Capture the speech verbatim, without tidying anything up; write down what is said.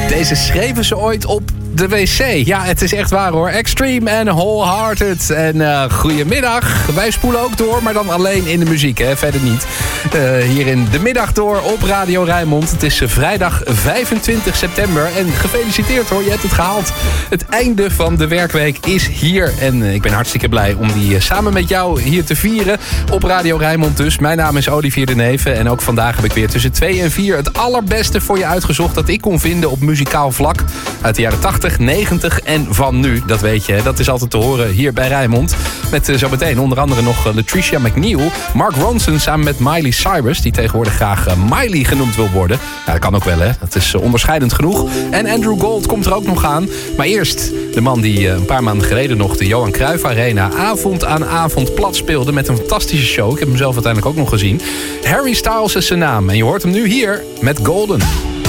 Deze schreven ze ooit op de wc. Ja, het is echt waar hoor. Extreme en Wholehearted. En uh, goedemiddag. Wij spoelen ook door, maar dan alleen in de muziek, hè? Verder niet. Uh, hier in de middag door op Radio Rijnmond. Het is uh, vrijdag vijfentwintig september. En gefeliciteerd hoor, je hebt het gehaald. Het einde van de werkweek is hier. En uh, ik ben hartstikke blij om die uh, samen met jou hier te vieren. Op Radio Rijnmond dus. Mijn naam is Olivier de Neven. En ook vandaag heb ik weer tussen twee en vier het allerbeste voor je uitgezocht dat ik kon vinden op muzikaal vlak. Uit de jaren tachtig, negentig en van nu. Dat weet je, hè? Dat is altijd te horen hier bij Rijnmond. Met uh, zometeen onder andere nog uh, Latricia McNeil. Mark Ronson samen met Miley Cyrus, die tegenwoordig graag uh, Miley genoemd wil worden. Ja, dat kan ook wel, hè. Dat is uh, onderscheidend genoeg. En Andrew Gold komt er ook nog aan. Maar eerst de man die uh, een paar maanden geleden nog de Johan Cruijff Arena avond aan avond plat speelde met een fantastische show. Ik heb hem zelf uiteindelijk ook nog gezien. Harry Styles is zijn naam. En je hoort hem nu hier met Golden.